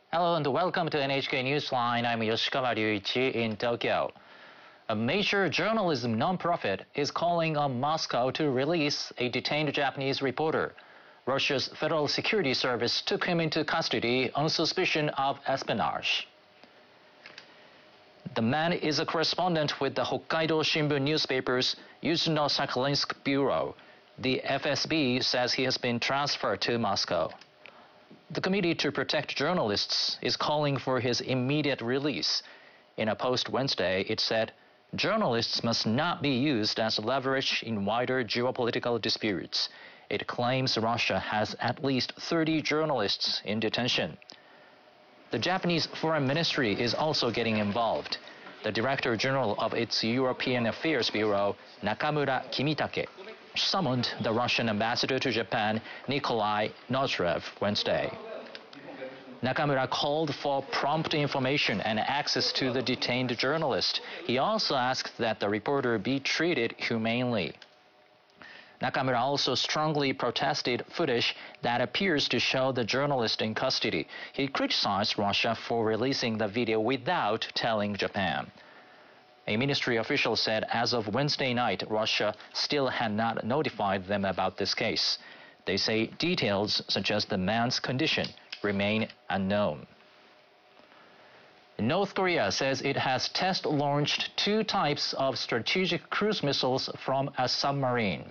Hello and welcome to NHK Newsline. I'm Yoshikawa Ryuichi in Tokyo. A major journalism nonprofit is calling on Moscow to release a detained Japanese reporter. Russia's Federal Security Service took him into custody on suspicion of espionage. The man is a correspondent with the Hokkaido Shimbun newspaper's Yuzhno-Sakhalinsk bureau. The FSB says he has been transferred to Moscow. The Committee to Protect Journalists is calling for his immediate release. In a post Wednesday, it said, journalists must not be used as leverage in wider geopolitical disputes. It claims Russia has at least 30 journalists in detention. The Japanese Foreign Ministry is also getting involved. The Director General of its European Affairs Bureau, Nakamura Kimitake, summoned the Russian ambassador to Japan, Nikolai Nozdrev, Wednesday. Nakamura called for prompt information and access to the detained journalist. He also asked that the reporter be treated humanely. Nakamura also strongly protested footage that appears to show the journalist in custody. He criticized Russia for releasing the video without telling Japan. A ministry official said as of Wednesday night, Russia still had not notified them about this case. They say details such as the man's condition remain unknown. North Korea says it has test-launched 2 types of strategic cruise missiles from a submarine.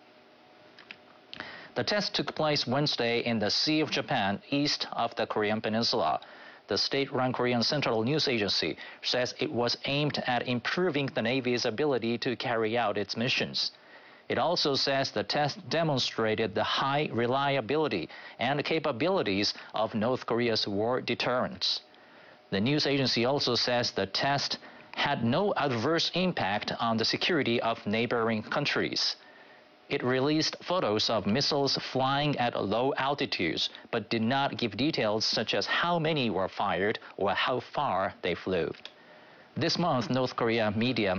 The test took place Wednesday in the Sea of Japan, east of the Korean peninsula. The state-run Korean Central News Agency says it was aimed at improving the Navy's ability to carry out its missions. It also says the test demonstrated the high reliability and capabilities of North Korea's war deterrence. The news agency also says the test had no adverse impact on the security of neighboring countries. It released photos of missiles flying at low altitudes, but did not give details such as how many were fired or how far they flew. This month, North Korean media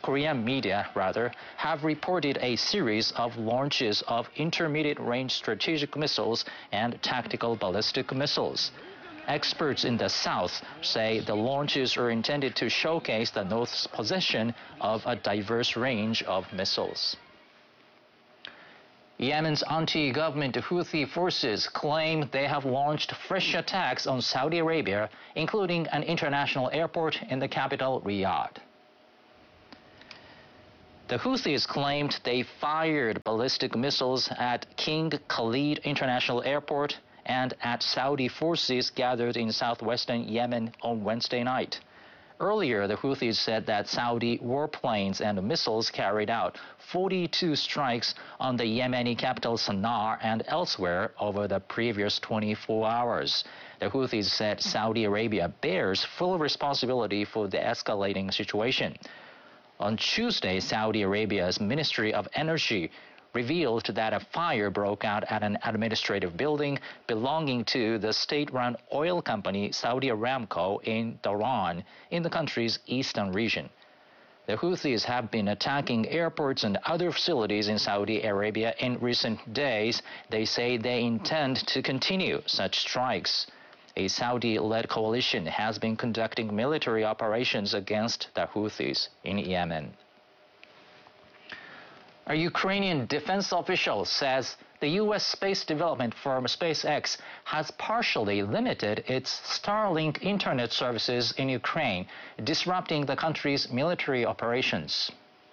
have reported a series of launches of intermediate-range strategic missiles and tactical ballistic missiles. Experts in the South say the launches are intended to showcase the North's possession of a diverse range of missiles. Yemen's anti-government Houthi forces claim they have launched fresh attacks on Saudi Arabia, including an international airport in the capital, Riyadh. The Houthis claimed they fired ballistic missiles at King Khalid International Airport and at Saudi forces gathered in southwestern Yemen on Wednesday night. Earlier, the Houthis said that Saudi warplanes and missiles carried out 42 strikes on the Yemeni capital Sana'a and elsewhere over the previous 24 hours. The Houthis said Saudi Arabia bears full responsibility for the escalating situation. On Tuesday, Saudi Arabia's Ministry of Energy revealed that a fire broke out at an administrative building belonging to the state-run oil company Saudi Aramco in Dhahran, in the country's eastern region. The Houthis have been attacking airports and other facilities in Saudi Arabia in recent days. They say they intend to continue such strikes. A Saudi-led coalition has been conducting military operations against the Houthis in Yemen. A Ukrainian defense official says the U.S. space development firm SpaceX has partially limited its Starlink internet services in Ukraine, disrupting the country's military operations.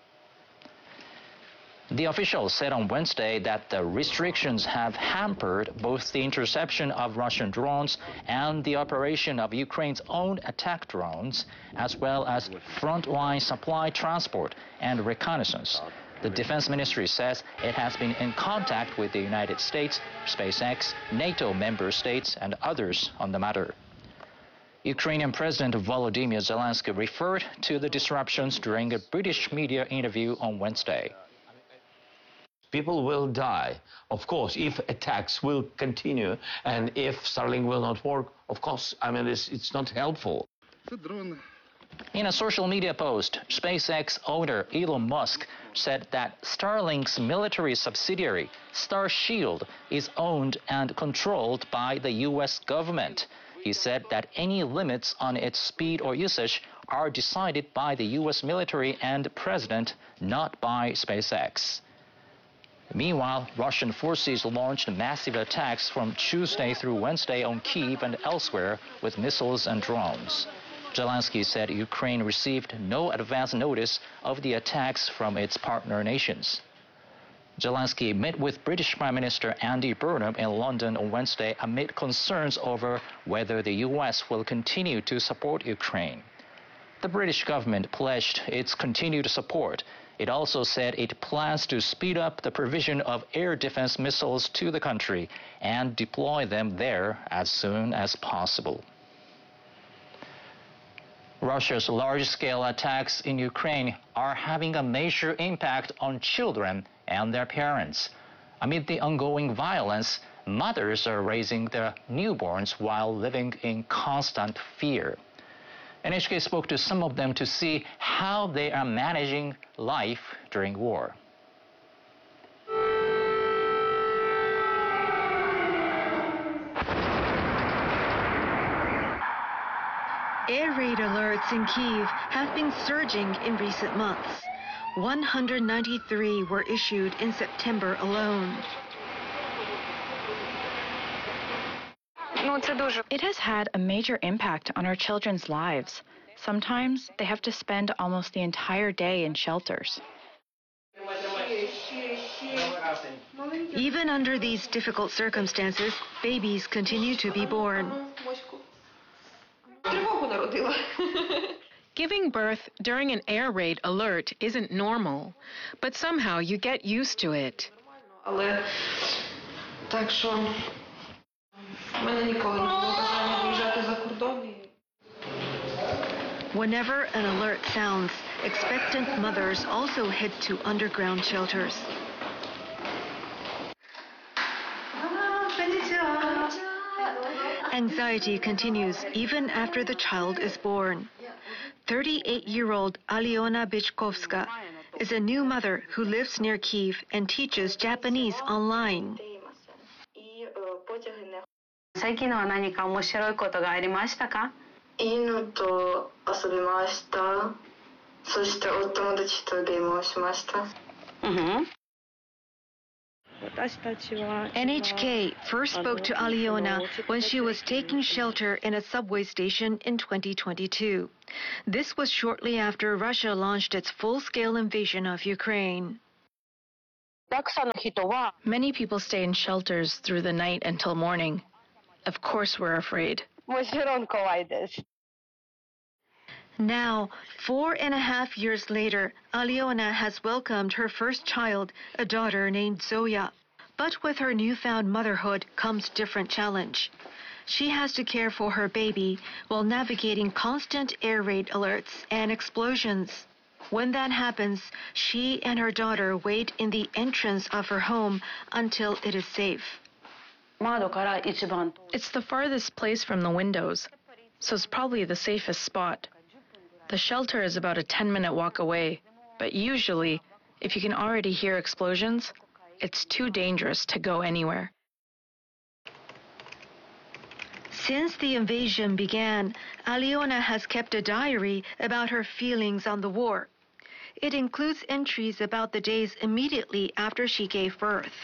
The official said on Wednesday that the restrictions have hampered both the interception of Russian drones and the operation of Ukraine's own attack drones, as well as frontline supply transport and reconnaissance. The Defense Ministry says it has been in contact with the United States, SpaceX, NATO member states, and others on the matter. Ukrainian President Volodymyr Zelensky referred to the disruptions during a British media interview on Wednesday. People will die, of course, if attacks will continue, and if Starlink will not work, of course, it's not helpful. In a social media post, SpaceX owner Elon Musk said that Starlink's military subsidiary, Starshield, is owned and controlled by the U.S. government. He said that any limits on its speed or usage are decided by the U.S. military and president, not by SpaceX. Meanwhile, Russian forces launched massive attacks from Tuesday through Wednesday on Kyiv and elsewhere with missiles and drones. Zelensky said Ukraine received no advance notice of the attacks from its partner nations. Zelensky met with British Prime Minister Andy Burnham in London on Wednesday amid concerns over whether the U.S. will continue to support Ukraine. The British government pledged its continued support. It also said it plans to speed up the provision of air defense missiles to the country and deploy them there as soon as possible. Russia's large-scale attacks in Ukraine are having a major impact on children and their parents. Amid the ongoing violence, mothers are raising their newborns while living in constant fear. NHK spoke to some of them to see how they are managing life during war. Air raid alerts in Kyiv have been surging in recent months. 193 were issued in September alone. It has had a major impact on our children's lives. Sometimes they have to spend almost the entire day in shelters. Even under these difficult circumstances, babies continue to be born. Giving birth during an air raid alert isn't normal, but somehow you get used to it. Whenever an alert sounds, expectant mothers also head to underground shelters. Anxiety continues even after the child is born. 38-year-old Aliona Bichkovska is a new mother who lives near Kyiv and teaches Japanese online. 最近のは何か面白いことがありましたか？ 犬と遊びました。そしてお友達とゲームをしました。 NHK first spoke to Aliona when she was taking shelter in a subway station in 2022. This was shortly after Russia launched its full-scale invasion of Ukraine. Many people stay in shelters through the night until morning. Of course we're afraid. Now, 4.5 years later, Aliona has welcomed her first child, a daughter named Zoya. But with her newfound motherhood comes different challenge. She has to care for her baby while navigating constant air raid alerts and explosions. When that happens, she and her daughter wait in the entrance of her home until it is safe. It's the farthest place from the windows, so it's probably the safest spot. The shelter is about a 10-minute walk away, but usually, if you can already hear explosions, it's too dangerous to go anywhere. Since the invasion began, Aliona has kept a diary about her feelings on the war. It includes entries about the days immediately after she gave birth.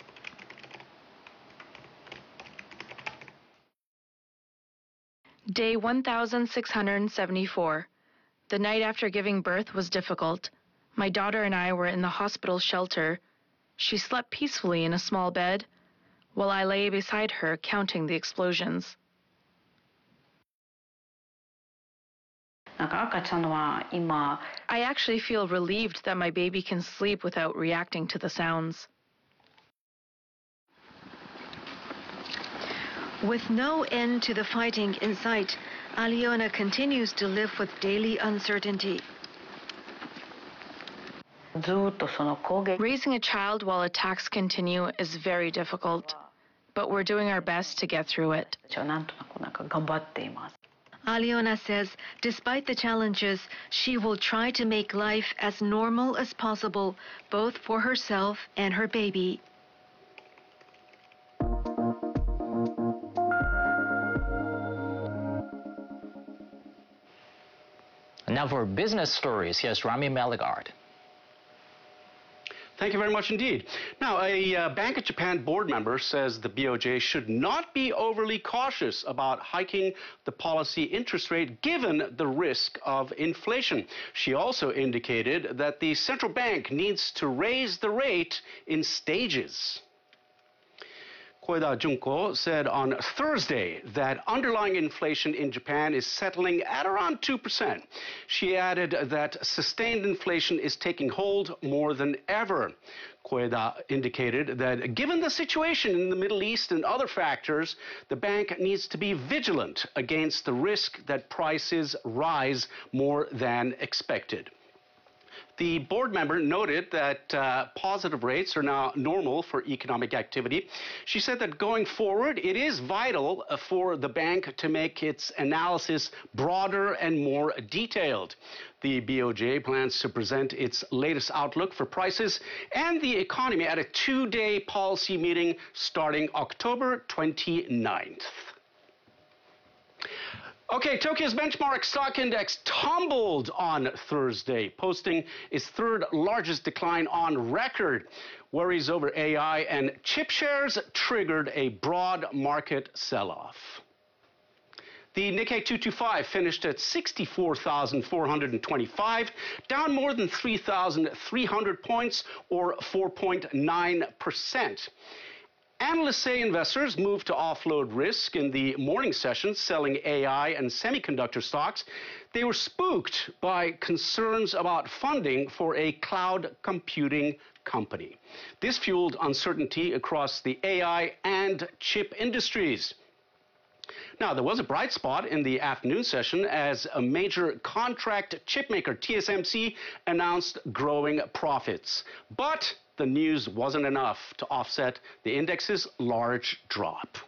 Day 1674. The night after giving birth was difficult. My daughter and I were in the hospital shelter. She slept peacefully in a small bed, while I lay beside her counting the explosions. I actually feel relieved that my baby can sleep without reacting to the sounds. With no end to the fighting in sight, Aliona continues to live with daily uncertainty. Raising a child while attacks continue is very difficult, but we're doing our best to get through it. Aliona says despite the challenges, she will try to make life as normal as possible, both for herself and her baby. now for business stories, here's Rami Meligard. Thank you very much indeed. Now, a Bank of Japan board member says the BOJ should not be overly cautious about hiking the policy interest rate given the risk of inflation. She also indicated that the central bank needs to raise the rate in stages. Koida Junko said on Thursday that underlying inflation in Japan is settling at around 2%. She added that sustained inflation is taking hold more than ever. Koida indicated that given the situation in the Middle East and other factors, the bank needs to be vigilant against the risk that prices rise more than expected. The board member noted that positive rates are now normal for economic activity. She said that going forward, it is vital for the bank to make its analysis broader and more detailed. The BOJ plans to present its latest outlook for prices and the economy at a two-day policy meeting starting October 29th. Okay, Tokyo's benchmark stock index tumbled on Thursday, posting its third largest decline on record. Worries over AI and chip shares triggered a broad market sell-off. The Nikkei 225 finished at 64,425, down more than 3,300 points or 4.9%. Analysts say investors moved to offload risk in the morning session, selling AI and semiconductor stocks. They were spooked by concerns about funding for a cloud computing company. This fueled uncertainty across the AI and chip industries. Now, there was a bright spot in the afternoon session as a major contract chipmaker, TSMC, announced growing profits. But the news wasn't enough to offset the index's large drop.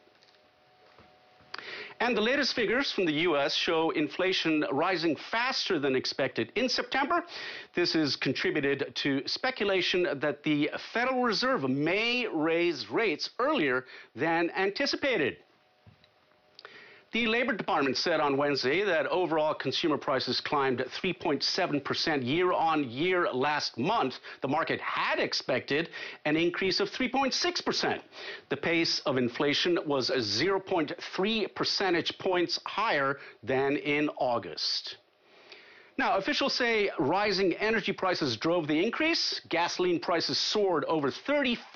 And the latest figures from the U.S. show inflation rising faster than expected in September. This has contributed to speculation that the Federal Reserve may raise rates earlier than anticipated. The Labor Department said on Wednesday that overall consumer prices climbed 3.7% year-on-year last month. The market had expected an increase of 3.6%. The pace of inflation was 0.3 percentage points higher than in August. Now, officials say rising energy prices drove the increase. Gasoline prices soared over 34%.